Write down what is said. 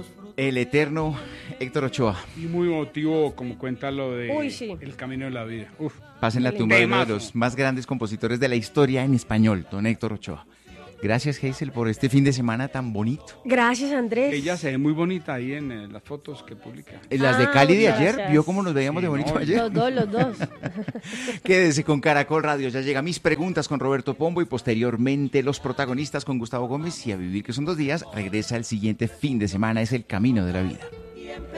El eterno Héctor Ochoa. Y muy emotivo, como cuenta lo de Uy, sí. El camino de la vida. Uf. Pasa en la tumba de uno de los más grandes compositores de la historia en español, don Héctor Ochoa. Gracias, Hazel, por este fin de semana tan bonito. Gracias, Andrés. Ella se ve muy bonita ahí en las fotos que publica. En las de Cali de ayer, gracias. ¿vio cómo nos veíamos Sí, de bonito no, ayer? Los dos. Quédese con Caracol Radio, ya llega Mis Preguntas con Roberto Pombo y posteriormente Los Protagonistas con Gustavo Gómez y A Vivir que son 2 días, regresa el siguiente fin de semana, es El Camino de la Vida.